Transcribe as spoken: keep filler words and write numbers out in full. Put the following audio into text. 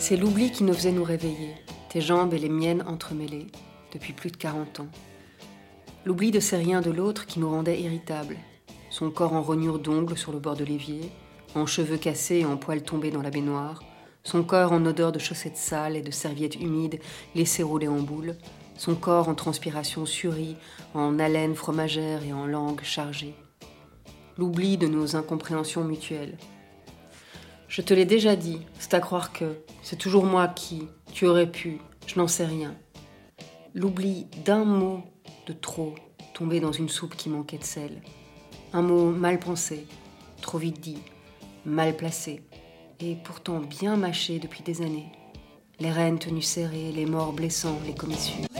C'est l'oubli qui nous faisait nous réveiller, tes jambes et les miennes entremêlées, depuis plus de quarante ans. L'oubli de ces riens de l'autre qui nous rendait irritables, son corps en rognure d'ongles sur le bord de l'évier, en cheveux cassés et en poils tombés dans la baignoire, son corps en odeur de chaussettes sales et de serviettes humides laissées rouler en boule, son corps en transpiration surie, en haleine fromagère et en langue chargée. L'oubli de nos incompréhensions mutuelles. Je te l'ai déjà dit, c'est à croire que c'est toujours moi qui, tu aurais pu, je n'en sais rien. L'oubli d'un mot de trop tombé dans une soupe qui manquait de sel. Un mot mal pensé, trop vite dit, mal placé, et pourtant bien mâché depuis des années. Les rênes tenues serrées, les morts blessants, les commissures.